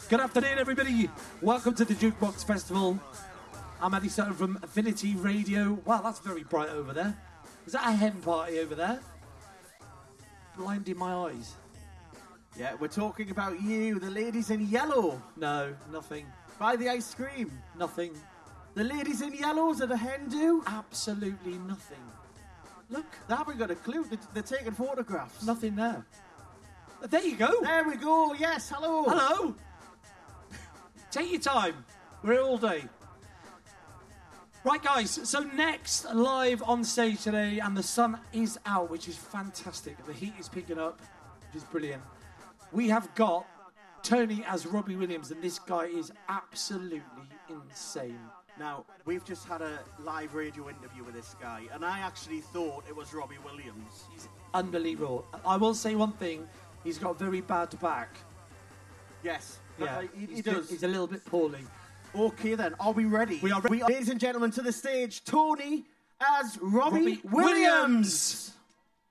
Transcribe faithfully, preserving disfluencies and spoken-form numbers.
Good afternoon, everybody. Welcome to the Jukebox Festival. I'm Andy Sutton from Affinity Radio. Wow, that's very bright over there. Is that a hen party over there? Blinding my eyes. Yeah, we're talking about you, the ladies in yellow. No, nothing. Buy the ice cream. Nothing. The ladies in yellows at a hen do? Absolutely nothing. Look. They haven't got a clue. They're, they're taking photographs. Nothing there. There you go. There we go. Yes, hello. Hello. Take your time. We're here all day. Right, guys. So next, live on stage today, and the sun is out, which is fantastic. The heat is picking up, which is brilliant. We have got Tony as Robbie Williams, and this guy is absolutely insane. Now, we've just had a live radio interview with this guy, and I actually thought it was Robbie Williams. He's unbelievable. I will say one thing. He's got very bad back. Yes. Yeah, he, he he's, does. He's a little bit poorly. Okay, then. Are we ready? We are ready. We are, ladies and gentlemen, to the stage, Tony as Robbie, Robbie Williams. Williams.